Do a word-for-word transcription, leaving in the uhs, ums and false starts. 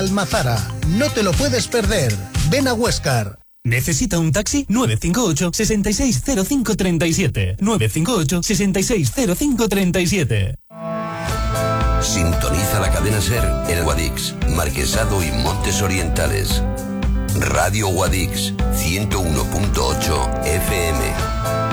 Almazara. No te lo puedes perder. Ven a Huéscar. ¿Necesita un taxi? nueve cinco ocho, seis seis cero cinco tres siete. nueve cinco ocho, seis seis cero cinco tres siete. Sintoniza la cadena SER en Guadix, Marquesado y Montes Orientales. Radio Guadix, ciento uno punto ocho F M.